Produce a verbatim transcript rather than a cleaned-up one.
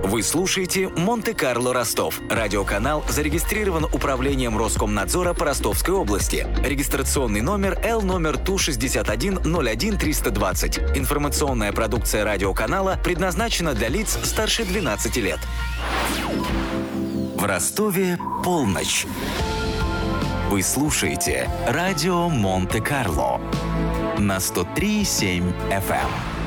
Вы слушаете «Монте-Карло Ростов». Радиоканал зарегистрирован Управлением Роскомнадзора по Ростовской области. Регистрационный номер Л номер Ту шестьдесят один ноль один триста двадцать. Информационная продукция радиоканала предназначена для лиц старше двенадцати лет. В Ростове полночь. Вы слушаете радио Монте-Карло на сто три и семь эф эм.